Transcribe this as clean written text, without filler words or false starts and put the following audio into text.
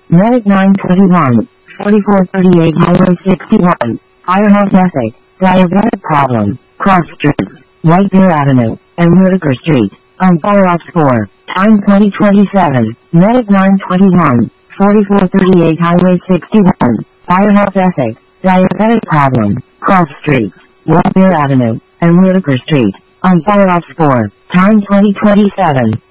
Medic 921, 4438 Highway 61, Firehouse Essex, diabetic problem, cross streets, White Bear Avenue, and Whitaker Street, on follow-up score, time 2027, Medic 921, 4438 Highway 61, Firehouse Essex, diabetic problem, cross streets, White Bear Avenue, and Whitaker Street, on follow-up score, time 2027.